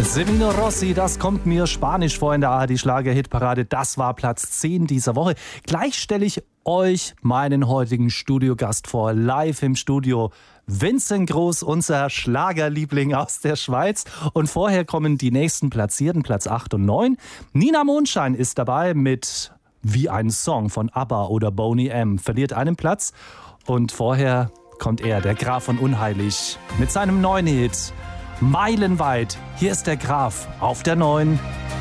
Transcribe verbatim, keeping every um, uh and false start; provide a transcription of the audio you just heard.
Semino Rossi, das kommt mir spanisch vor in der A R D-Schlager-Hitparade. Das war Platz zehn dieser Woche. Gleich stelle ich euch meinen heutigen Studiogast vor, live im Studio. Vincent Groß, unser Schlagerliebling aus der Schweiz. Und vorher kommen die nächsten Platzierten, Platz acht und neun. Nina Mondschein ist dabei mit Wie ein Song von ABBA oder Boney M. Verliert einen Platz. Und vorher kommt er, der Graf von Unheilig, mit seinem neuen Hit Meilenweit. Hier ist der Graf auf der neun.